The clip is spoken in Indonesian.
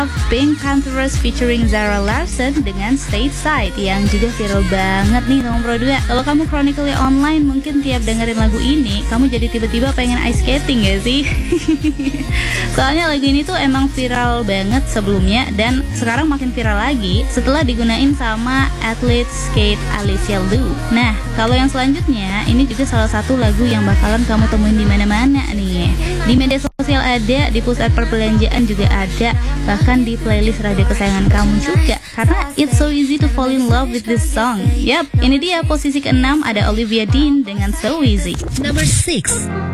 Pink Panthers featuring Zara Larsson dengan Stateside yang juga viral banget nih nomor Pro 2. Kalau kamu chronically online mungkin tiap dengerin lagu ini kamu jadi tiba-tiba pengen ice skating gak sih? Soalnya lagu ini tuh emang viral banget sebelumnya dan sekarang makin viral lagi setelah digunain sama atlet skate Alicia Liu. Nah, kalau yang selanjutnya ini juga salah satu lagu yang bakalan kamu temuin di mana-mana nih. Di media sosial ada, di pusat perbelanjaan juga ada, bahkan di playlist radio kesayangan kamu juga. Karena it's so easy to fall in love with this song. Yap, ini dia posisi ke-6 ada Olivia Dean dengan So Easy. Number 6.